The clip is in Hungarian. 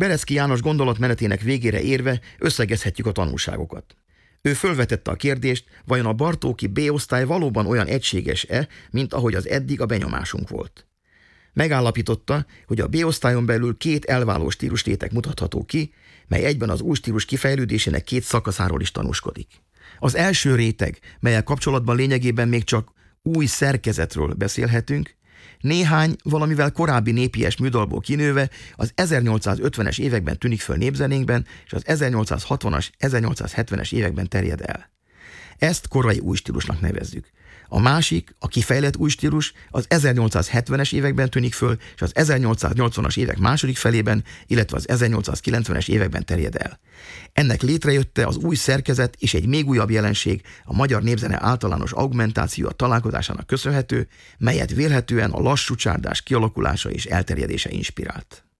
Berecki János gondolatmenetének végére érve összegezhetjük a tanulságokat. Ő fölvetette a kérdést, vajon a bartóki B-osztály valóban olyan egységes-e, mint ahogy az eddig a benyomásunk volt. Megállapította, hogy a B-osztályon belül két elváló stílusréteg mutatható ki, mely egyben az új stílus kifejlődésének két szakaszáról is tanúskodik. Az első réteg, melyel kapcsolatban lényegében még csak új szerkezetről beszélhetünk, néhány valamivel korábbi népies műdalból kinőve az 1850-es években tűnik föl népzenénkben, és az 1860-as, 1870-es években terjed el. Ezt korai új stílusnak nevezzük. A másik, a kifejlett új stílus az 1870-es években tűnik föl, és az 1880-as évek második felében, illetve az 1890-es években terjed el. Ennek létrejötte az új szerkezet és egy még újabb jelenség, a magyar népzene általános augmentáció találkozásának köszönhető, melyet vélhetően a lassú csárdás kialakulása és elterjedése inspirált.